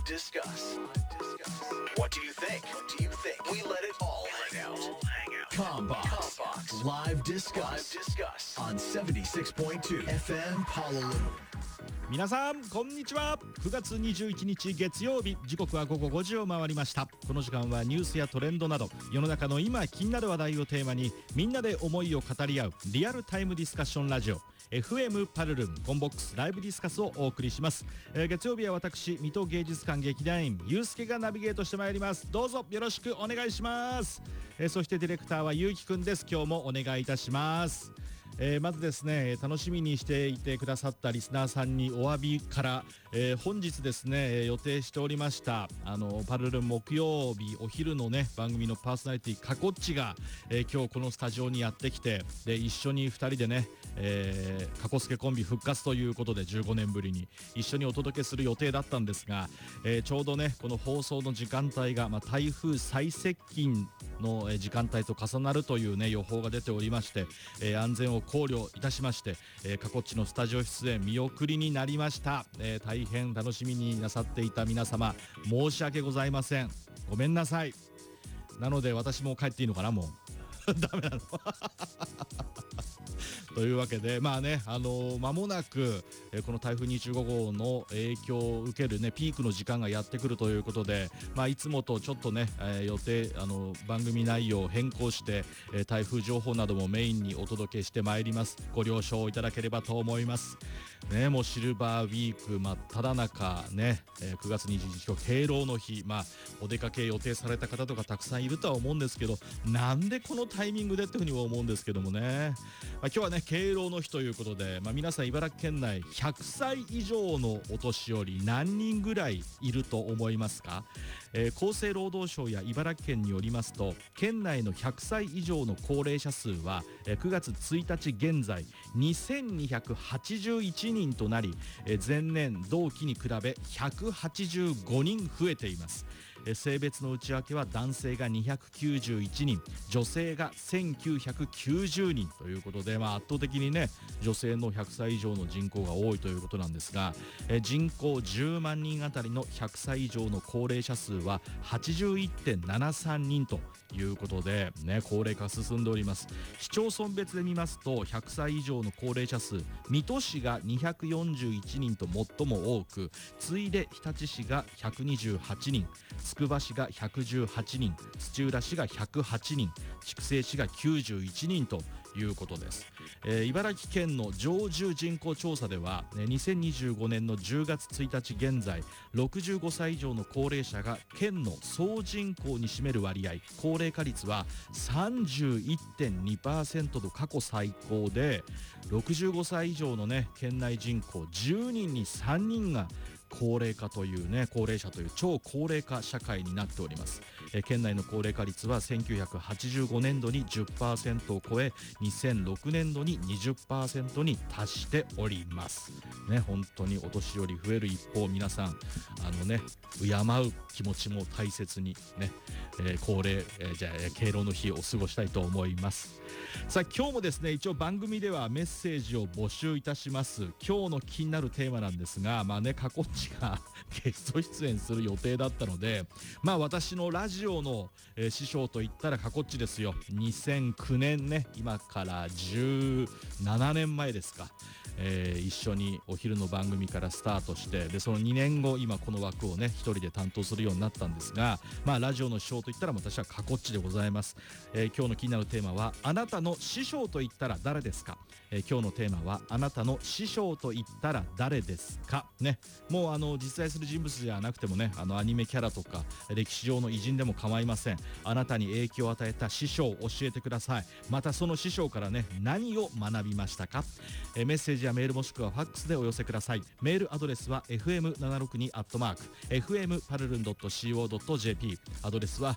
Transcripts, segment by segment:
discuss. What do you think? We let it all hang out. Combox Live Discuss on 76.2 FM Honolulu。 皆さんこんにちは。9月21日月曜日、時刻は午後5時を回りました。この時間はニュースやトレンドなど世の中の今気になる話題をテーマにみんなで思いを語り合うリアルタイムディスカッションラジオ FM パルルンコンボックスライブディスカスをお送りします。月曜日は私水戸芸術館劇団員ゆうすけがナビゲートしてまいります。どうぞよろしくお願いします。そしてディレクターはゆうきくんです。今日もお願いいたします。まずですね、楽しみにしていてくださったリスナーさんにお詫びから、本日ですね、予定しておりましたパルルン木曜日お昼のね番組のパーソナリティかこっちが、今日このスタジオにやってきて、で一緒に2人でね、かこすけコンビ復活ということで15年ぶりに一緒にお届けする予定だったんですが、ちょうどねこの放送の時間帯が、台風最接近の時間帯と重なるというね予報が出ておりまして、安全を考慮いたしまして、かこっちのスタジオ出演見送りになりました。大変楽しみになさっていた皆様申し訳ございません。ごめんなさい。なので私も帰っていいのかな、もうダメなのというわけで間もなく、この台風25号の影響を受けるねピークの時間がやってくるということで、いつもとちょっとね、予定番組内容を変更して、台風情報などもメインにお届けしてまいります。ご了承いただければと思いますね。もうシルバーウィーク真っ只中ね、9月21日今日敬老の日、お出かけ予定された方とかたくさんいるとは思うんですけど、なんでこのタイミングでっていうふうにも思うんですけどもね、今日はね敬老の日ということで、皆さん茨城県内100歳以上のお年寄り何人ぐらいいると思いますか？厚生労働省や茨城県によりますと、県内の100歳以上の高齢者数は9月1日現在2281人となり、前年同期に比べ185人増えています。性別の内訳は男性が291人、女性が1990人ということで、圧倒的にね女性の100歳以上の人口が多いということなんですが、人口10万人あたりの100歳以上の高齢者数は 81.73 人ということで、高齢化進んでおります。市町村別で見ますと100歳以上の高齢者数、水戸市が241人と最も多く、次いで日立市が128人、つくば市が118人、土浦市が108人、筑西市が91人ということです。茨城県の常住人口調査では、2025年の10月1日現在65歳以上の高齢者が県の総人口に占める割合、高齢化率は 31.2% と過去最高で、65歳以上のね県内人口10人に3人が高齢化というね高齢者という超高齢化社会になっております。県内の高齢化率は1985年度に 10% を超え、2006年度に 20% に達しておりますね。本当にお年寄り増える一方、皆さん敬う気持ちも大切にね、高齢、敬老の日を過ごしたいと思います。さあ今日もですね一応番組ではメッセージを募集いたします。今日の気になるテーマなんですが、かこっちがゲスト出演する予定だったので、私のラジオの、師匠といったらかこっちですよ。2009年ね、今から17年前ですか、一緒にお昼の番組からスタートして、でその2年後今この枠をね一人で担当するようになったんですが、ラジオの師匠といったら私はかこっちでございます。今日の気になるテーマはあなたの師匠といったら誰ですか？今日のテーマはあなたの師匠といったら誰ですかね。もう実在する人物じゃなくてもね、アニメキャラとか歴史上の偉人でも構いません。あなたに影響を与えた師匠を教えてください。またその師匠からね何を学びましたか？メッセージやメールもしくはファックスでお寄せください。メールアドレスは fm762@fmparlun.co.jp、 アドレスは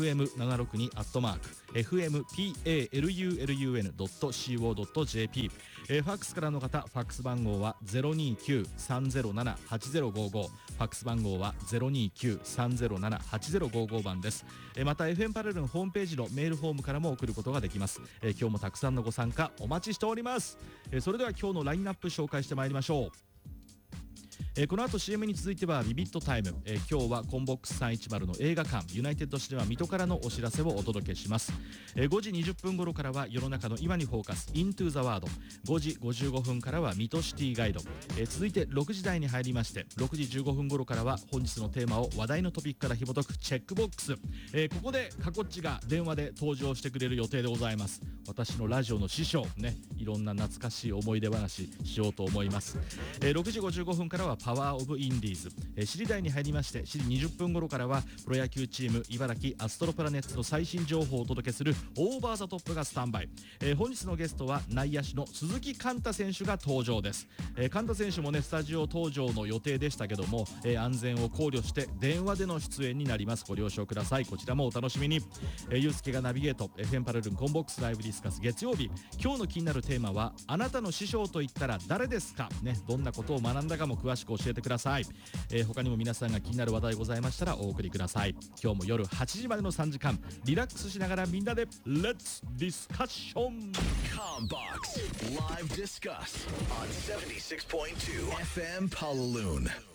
fm762@fmpalulun.co.jp、 ファックスからの方、ファックス番号は 029-307-8055、 ファックス番号は 029-307-8055 番です。また FM パルルンホームページのメールフォームからも送ることができます。今日もたくさんのご参加お待ちしております。それでは今日のラインナップ紹介してまいりましょう。 この後 CM に続いてはビビットタイム、今日はコンボックス310の映画館ユナイテッドシネマ水戸からのお知らせをお届けします。5時20分頃からは世の中の今にフォーカス Into the World、 5時55分からは水戸シティガイド、続いて6時台に入りまして6時15分頃からは本日のテーマを話題のトピックから紐解くチェックボックス、ここでカコッチが電話で登場してくれる予定でございます。私のラジオの師匠ね、いろんな懐かしい思い出話しようと思います。6時55分からはパワーオブインディーズ、7時台に入りまして7時20分頃からはプロ野球チーム茨城アストロプラネッツの最新情報をお届けするオーバーザトップがスタンバイ、本日のゲストは内野手の鈴木寛太選手が登場です。寛太選手もねスタジオ登場の予定でしたけども、安全を考慮して電話での出演になります。ご了承ください。こちらもお楽しみに。ゆうすけがナビゲート FM パルルンコンボックスライブディスカス月曜日、今日の気になるテーマはあなたの師匠と言ったら誰ですかね、どんなことを学んだかも詳しく教えてください。他にも皆さんが気になる話題ございましたらお送りください。今日も夜8時までの3時間リラックスしながらみんなでレッツディスカッション。 Combox Live Discuss on 76.2 FM Palaloon.